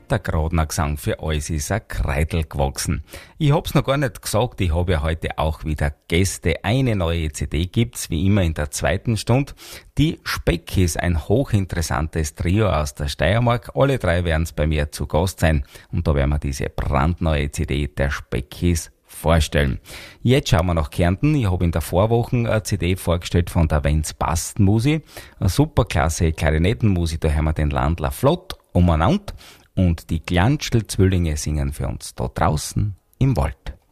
Der Grodner Gesang, für alles ist ein Kreidel gewachsen. Ich hab's noch gar nicht gesagt, ich habe ja heute auch wieder Gäste. Eine neue CD gibt's, wie immer in der zweiten Stunde. Die Speckis, ein hochinteressantes Trio aus der Steiermark. Alle drei werden's bei mir zu Gast sein. Und da werden wir diese brandneue CD der Speckis vorstellen. Jetzt schauen wir nach Kärnten. Ich habe in der Vorwoche eine CD vorgestellt von der Wenn's passt Musi. Eine superklasse Klarinettenmusik, da hören wir den Landler flott umeinander. Und die Glanschl-Zwillinge singen für uns da draußen im Wald.